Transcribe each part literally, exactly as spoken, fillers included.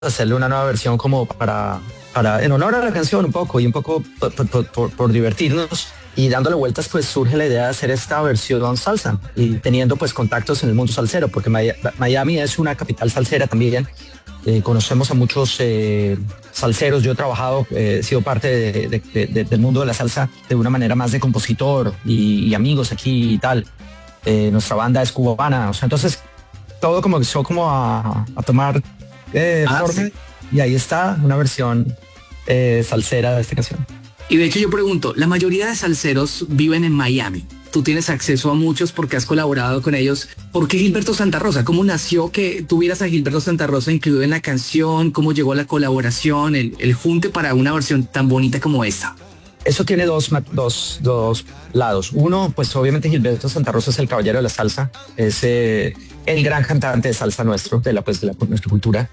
hacerle una nueva versión como para, para en honor a la canción un poco y un poco por, por, por, por divertirnos. Y dándole vueltas, pues surge la idea de hacer esta versión salsa y teniendo pues contactos en el mundo salsero, porque Miami es una capital salsera también. Eh, conocemos a muchos eh, salseros. Yo he trabajado, eh, he sido parte de, de, de, de, del mundo de la salsa de una manera más de compositor y, y amigos aquí y tal. Eh, nuestra banda es cubana, o sea, entonces todo como empezó como a, a tomar eh, ah, forma, sí. Y ahí está una versión eh, salsera de esta canción. Y de hecho yo pregunto, la mayoría de salseros viven en Miami. Tú tienes acceso a muchos porque has colaborado con ellos. ¿Por qué Gilberto Santa Rosa? ¿Cómo nació que tuvieras a Gilberto Santa Rosa incluido en la canción? ¿Cómo llegó la colaboración, el, el junte para una versión tan bonita como esta? Eso tiene dos, dos, dos lados. Uno, pues obviamente Gilberto Santa Rosa es el caballero de la salsa. Es eh, el gran cantante de salsa nuestro, de la, pues, de la, nuestra cultura.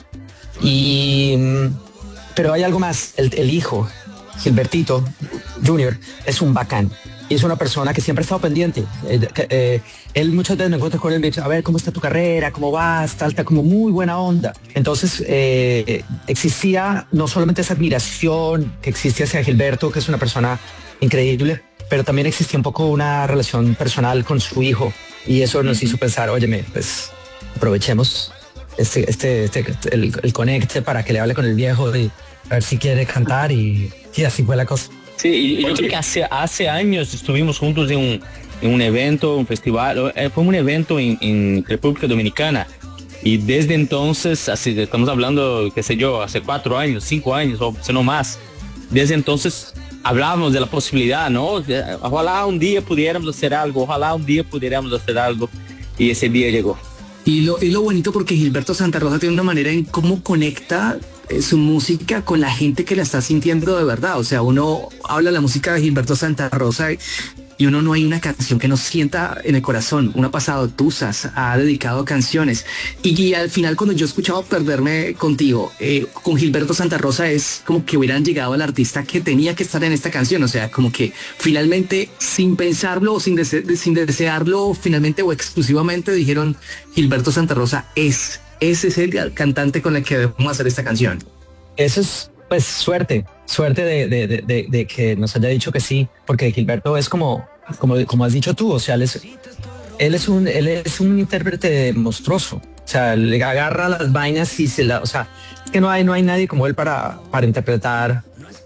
Y, pero hay algo más. El, el hijo, Gilbertito Junior, es un bacán. Y es una persona que siempre ha estado pendiente. Eh, eh, él muchas veces me encuentra con él y me dice, a ver, ¿cómo está tu carrera? ¿Cómo vas? Tal, tal, como muy buena onda. Entonces eh, existía no solamente esa admiración que existía hacia Gilberto, que es una persona increíble, pero también existía un poco una relación personal con su hijo. Y eso nos hizo pensar, óyeme, pues aprovechemos este, este, este el, el conecte para que le hable con el viejo y a ver si quiere cantar. Y, y así fue la cosa. Sí, y yo creo que hace, hace años estuvimos juntos en un, en un evento, un festival, eh, fue un evento en, en República Dominicana. Y desde entonces, así estamos hablando, qué sé yo, hace cuatro años, cinco años, o si no más. Desde entonces hablábamos de la posibilidad, ¿no? Ojalá un día pudiéramos hacer algo, ojalá un día pudiéramos hacer algo. Y ese día llegó. Y lo, y lo bonito porque Gilberto Santa Rosa tiene una manera en cómo conecta eh, su música con la gente que la está sintiendo de verdad. O sea, uno habla de la música de Gilberto Santa Rosa y, y uno no hay una canción que no sienta en el corazón. Uno ha pasado tusas, ha dedicado canciones. Y, y al final cuando yo escuchaba Perderme Contigo, eh, con Gilberto Santa Rosa es como que hubieran llegado al artista que tenía que estar en esta canción. O sea, como que finalmente, sin pensarlo o sin, dese- sin desearlo, finalmente o exclusivamente dijeron, Gilberto Santa Rosa es, ese es el cantante con el que debemos hacer esta canción. Eso es, pues, suerte, suerte de, de, de, de, de que nos haya dicho que sí, porque Gilberto es como, como, como has dicho tú, o sea, él es, él es un, él es un intérprete monstruoso, o sea, le agarra las vainas y se la, o sea, es que no hay, no hay nadie como él para, para interpretar.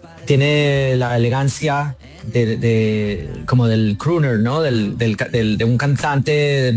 Tiene la elegancia de, de como del crooner, ¿no? Del, del, del, de un cantante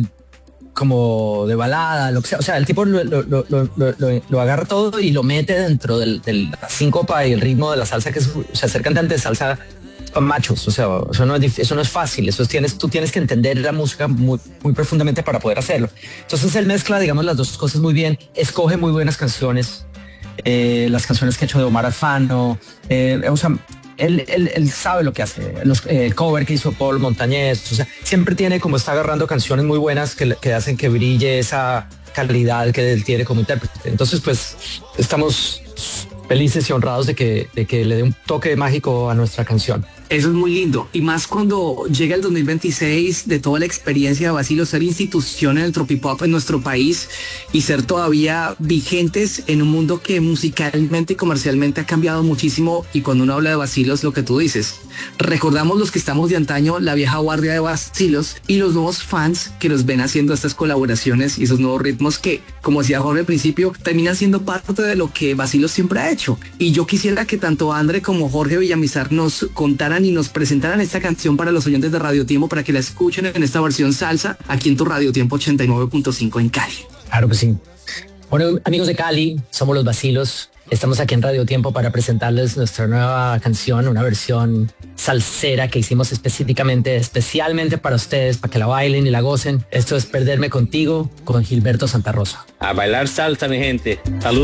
como de balada, lo que sea. O sea, el tipo lo, lo, lo, lo, lo, lo agarra todo y lo mete dentro del, del síncopa y el ritmo de la salsa, que es, o sea, ser cantante de salsa con machos, o sea, eso no es, eso no es fácil, eso es, tienes, tú tienes que entender la música muy, muy profundamente para poder hacerlo. Entonces él mezcla, digamos, las dos cosas muy bien, escoge muy buenas canciones, eh, las canciones que ha hecho de Omar Alfano, eh, o sea, Él, él, él sabe lo que hace. Los, eh, el cover que hizo Paul Montañez, o sea, siempre tiene como está agarrando canciones muy buenas que, que hacen que brille esa calidad que él tiene como intérprete. Entonces, pues, estamos felices y honrados de que, de que le dé un toque mágico a nuestra canción. Eso es muy lindo. Y más cuando llega el dos mil veintiséis, de toda la experiencia de Bacilos, ser institución en el tropipop en nuestro país y ser todavía vigentes en un mundo que musicalmente y comercialmente ha cambiado muchísimo. Y cuando uno habla de Bacilos, lo que tú dices, recordamos los que estamos de antaño, la vieja guardia de Bacilos, y los nuevos fans que nos ven haciendo estas colaboraciones y esos nuevos ritmos que, como decía Jorge al principio, terminan siendo parte de lo que Bacilos siempre ha hecho. Y yo quisiera que tanto André como Jorge Villamizar nos contaran y nos presentaran esta canción para los oyentes de Radio Tiempo, para que la escuchen en esta versión salsa aquí en tu Radio Tiempo ochenta y nueve punto cinco en Cali. Claro que sí. Bueno, amigos de Cali, somos los Bacilos. Estamos aquí en Radio Tiempo para presentarles nuestra nueva canción, una versión salsera que hicimos específicamente, especialmente para ustedes, para que la bailen y la gocen. Esto es Perderme Contigo con Gilberto Santa Rosa. A bailar salsa, mi gente. Saludos.